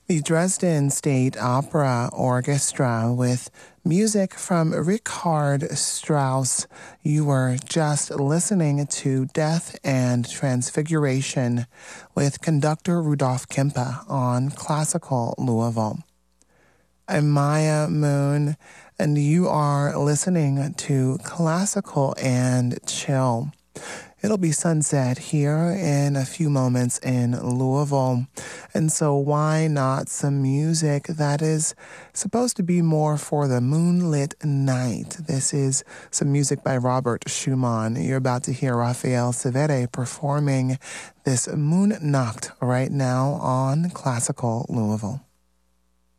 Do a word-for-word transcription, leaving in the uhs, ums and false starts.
The Dresden State Opera Orchestra with music from Richard Strauss. You were just listening to Death and Transfiguration with conductor Rudolph Kempe on Classical Louisville. I'm Maya Moon, and you are listening to Classical and Chill. It'll be sunset here in a few moments in Louisville, and so why not some music that is supposed to be more for the moonlit night? This is some music by Robert Schumann. You're about to hear Rafael Civetta performing this Moon Nacht right now on Classical Louisville.